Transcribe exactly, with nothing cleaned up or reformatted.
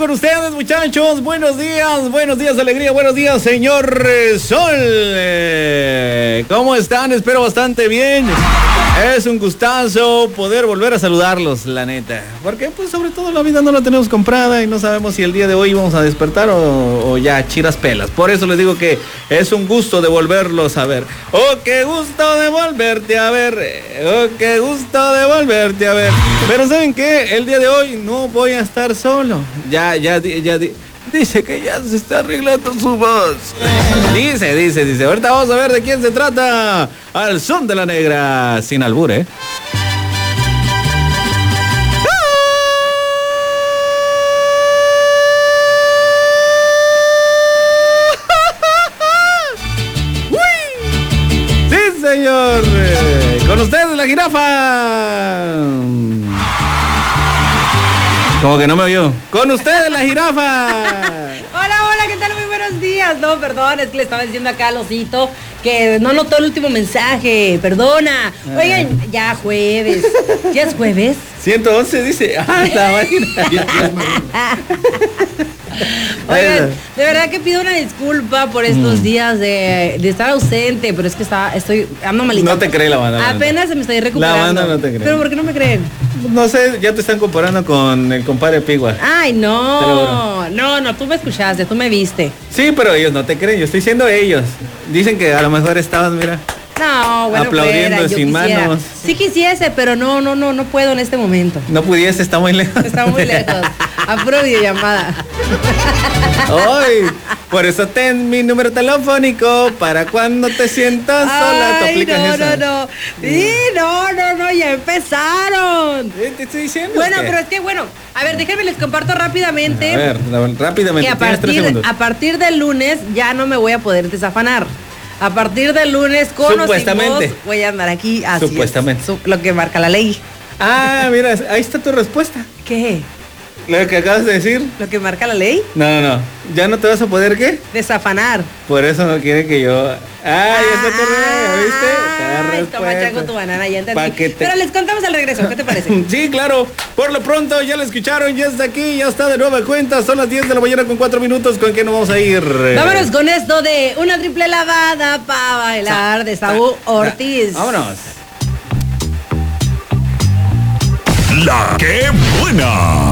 con ustedes, muchachos. Buenos días, buenos días, alegría, buenos días, señor Sol. Eh, ¿Cómo están? Espero bastante bien. Es un gustazo poder volver a saludarlos, la neta. Porque, pues, sobre todo la vida no la tenemos comprada y no sabemos si el día de hoy vamos a despertar o, o ya chiras pelas. Por eso les digo que es un gusto de volverlos a ver. Oh, qué gusto de volverte a ver. Oh, qué gusto de volverte a ver. Pero ¿saben qué? El día de hoy no voy a estar solo. Ya, ya, ya, dice que ya se está arreglando su voz. Dice, dice, dice. Ahorita vamos a ver de quién se trata. Al son de la negra. Sin albur, ¿eh? Sí, señor. Con ustedes la jirafa. Como que no me oyó. Con ustedes la jirafa. Hola, hola, ¿qué tal? Muy buenos días. No, perdón, es que le estaba diciendo acá al osito que no notó el último mensaje. Perdona. Oigan, ya jueves. ¿Ya es jueves? ciento once dice. Ah, la máquina. Oigan, de verdad que pido una disculpa por estos mm. días de, de estar ausente, pero es que está, estoy, ando malita. No te cree la banda. Apenas se me estoy recuperando. La banda no te cree. ¿Pero por qué no me creen? No sé, ya te están comparando con el compadre Pigua. Ay, no, no, no, tú me escuchaste, tú me viste. Sí, pero ellos no te creen, yo estoy diciendo ellos. Dicen que a lo mejor estabas, mira. No, bueno, aplaudiendo fuera, sin quisiera. manos. Sí quisiese, pero no, no, no, no puedo en este momento. No pudiese, está muy lejos. Está muy lejos. A pura videollamada. Ay, por eso ten mi número telefónico para cuando te sientas sola. Ay, te aplicas no, esa. no, no. Sí, no, no, no, ya empezaron. ¿Eh? Te estoy diciendo. Bueno, que... pero es que bueno, a ver, déjenme les comparto rápidamente. A ver, rápidamente. Que a partir, a partir del lunes ya no me voy a poder desafanar. A partir del lunes, con o sin voz, voy a andar aquí así. Supuestamente. Es, lo que marca la ley. Ah, mira, ahí está tu respuesta. ¿Qué? Lo que acabas de decir. ¿Lo que marca la ley? No, no, no. ¿Ya no te vas a poder qué? Desafanar. Por eso no quiere que yo... Ah, ya está tu respuesta, ¿viste? Ay, toma chango tu banana, ya entendí. Te... Pero les contamos al regreso, ¿qué te parece? Sí, claro. Por lo pronto, ya lo escucharon, ya está aquí, ya está de nueva cuenta. Son las diez de la mañana con cuatro minutos. ¿Con qué nos vamos a ir? Vámonos con esto de una triple lavada para bailar sa de Saúl Ortiz. Vámonos. La que buena.